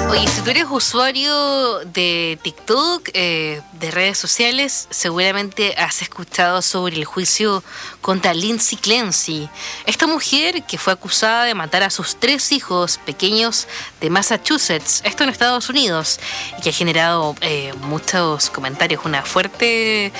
Oye, si tú eres usuario de TikTok, de redes sociales, seguramente has escuchado sobre el juicio contra Lindsay Clancy. Esta mujer que fue acusada de matar a sus 3 hijos pequeños de Massachusetts, esto en Estados Unidos, y que ha generado muchos comentarios, una fuerte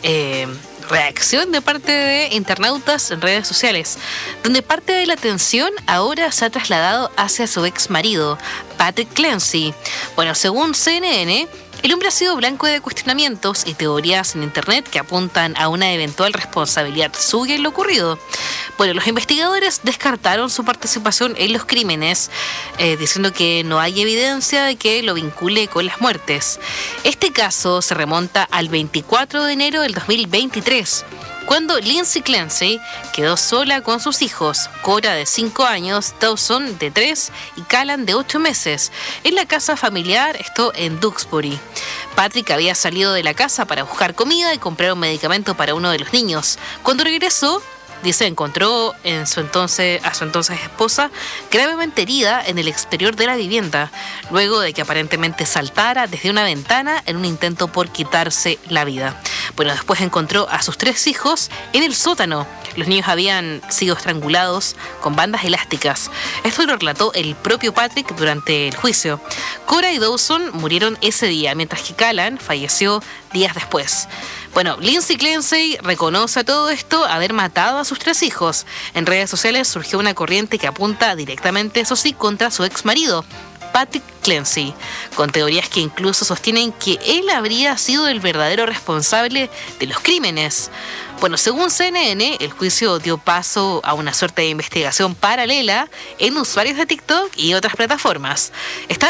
reacción de parte de internautas en redes sociales, donde parte de la atención ahora se ha trasladado hacia su ex marido, Patrick Clancy. Bueno, según CNN, el hombre ha sido blanco de cuestionamientos y teorías en internet que apuntan a una eventual responsabilidad suya en lo ocurrido. Bueno, los investigadores descartaron su participación en los crímenes, diciendo que no hay evidencia de que lo vincule con las muertes. Este caso se remonta al 24 de enero del 2023, cuando Lindsay Clancy quedó sola con sus hijos, Cora de 5 años, Dawson de 3 y Callan de 8 meses, en la casa familiar, esto en Duxbury. Patrick había salido de la casa para buscar comida y comprar un medicamento para uno de los niños. Cuando regresó, dice, encontró a su entonces esposa gravemente herida en el exterior de la vivienda, luego de que aparentemente saltara desde una ventana en un intento por quitarse la vida. Bueno, después encontró a sus 3 hijos en el sótano. Los niños habían sido estrangulados con bandas elásticas. Esto lo relató el propio Patrick durante el juicio. Cora y Dawson murieron ese día, mientras que Callan falleció días después. Bueno, Lindsay Clancy reconoce a todo esto haber matado a sus 3 hijos. En redes sociales surgió una corriente que apunta directamente, eso sí, contra su ex marido, Patrick Clancy, con teorías que incluso sostienen que él habría sido el verdadero responsable de los crímenes. Bueno, según CNN, el juicio dio paso a una suerte de investigación paralela en usuarios de TikTok y otras plataformas. Están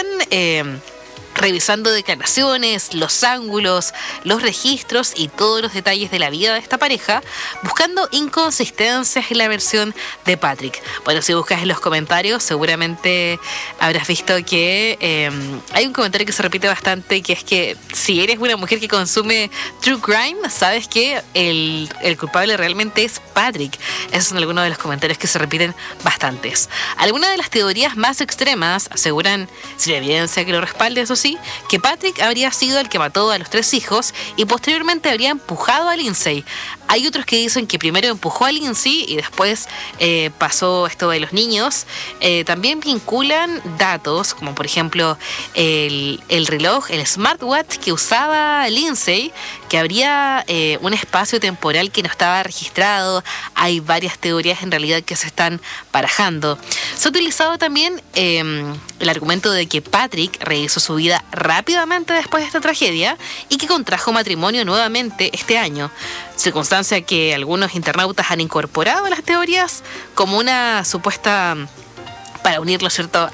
revisando declaraciones, los ángulos, los registros y todos los detalles de la vida de esta pareja, buscando inconsistencias en la versión de Patrick. Bueno, si buscas en los comentarios, seguramente habrás visto que hay un comentario que se repite bastante, que es que si eres una mujer que consume True Crime, sabes que el culpable realmente es Patrick. Esos son algunos de los comentarios que se repiten bastantes. Algunas de las teorías más extremas aseguran, sin evidencia que lo respalde, eso sí, que Patrick habría sido el que mató a los 3 hijos y posteriormente habría empujado a Lindsay. Hay otros que dicen que primero empujó a Lindsay y después pasó esto de los niños. También vinculan datos, como por ejemplo el reloj, el smartwatch que usaba Lindsay, que habría un espacio temporal que no estaba registrado. Hay varias teorías en realidad que se están barajando. Se ha utilizado también el argumento de que Patrick rehizo su vida rápidamente después de esta tragedia y que contrajo matrimonio nuevamente este año, circunstancia que algunos internautas han incorporado a las teorías como una supuesta para unirlo, ¿cierto?,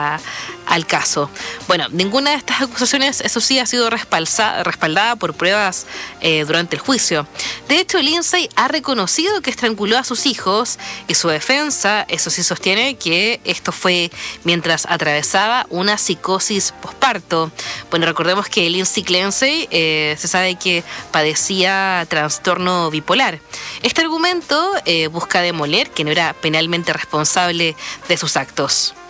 al caso. Bueno, ninguna de estas acusaciones, eso sí, ha sido respaldada por pruebas durante el juicio. De hecho, Lindsay ha reconocido que estranguló a sus hijos y su defensa, eso sí, sostiene que esto fue mientras atravesaba una psicosis posparto. Bueno, recordemos que Lindsay Clancy se sabe que padecía trastorno bipolar. Este argumento busca demoler que no era penalmente responsable de sus actos.